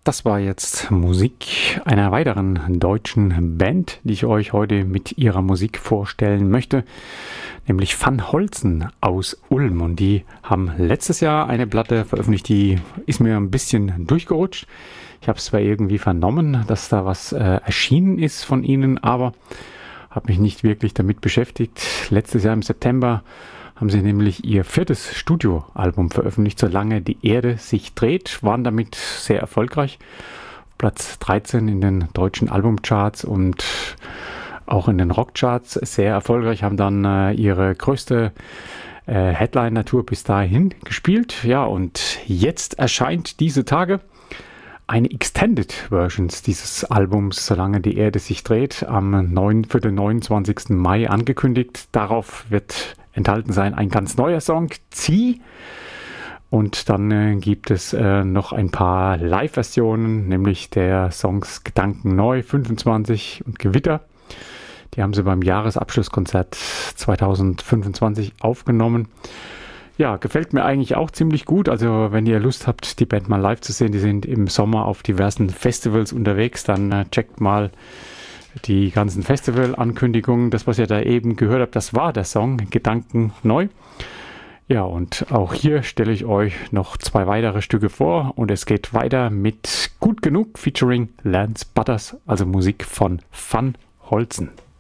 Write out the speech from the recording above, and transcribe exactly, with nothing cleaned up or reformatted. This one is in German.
Das war jetzt Musik einer weiteren deutschen Band, die ich euch heute mit ihrer Musik vorstellen möchte, nämlich Van Holzen aus Ulm. Und die haben letztes Jahr eine Platte veröffentlicht, die ist mir ein bisschen durchgerutscht. Ich habe es zwar irgendwie vernommen, dass da was äh, erschienen ist von ihnen, aber habe mich nicht wirklich damit beschäftigt. Letztes Jahr im September haben sie nämlich ihr viertes Studioalbum veröffentlicht, Solange die Erde sich dreht, waren damit sehr erfolgreich. Platz dreizehn in den deutschen Albumcharts und auch in den Rockcharts sehr erfolgreich, haben dann äh, ihre größte äh, Headliner-Tour bis dahin gespielt. Ja, und jetzt erscheint diese Tage eine Extended Versions dieses Albums, Solange die Erde sich dreht, am neun, für den neunundzwanzigsten Mai angekündigt. Darauf wird enthalten sein ein ganz neuer Song, Zieh. Und dann äh, gibt es äh, noch ein paar Live-Versionen, nämlich der Songs Gedanken neu, fünfundzwanzig und Gewitter. Die haben sie beim Jahresabschlusskonzert zweitausendfünfundzwanzig aufgenommen. Ja, gefällt mir eigentlich auch ziemlich gut. Also wenn ihr Lust habt, die Band mal live zu sehen, die sind im Sommer auf diversen Festivals unterwegs, dann äh, checkt mal die ganzen Festival-Ankündigungen. Das, was ihr da eben gehört habt, das war der Song Gedanken neu. Ja, und auch hier stelle ich euch noch zwei weitere Stücke vor und es geht weiter mit Gut genug featuring Lance Butters, also Musik von Van Holzen.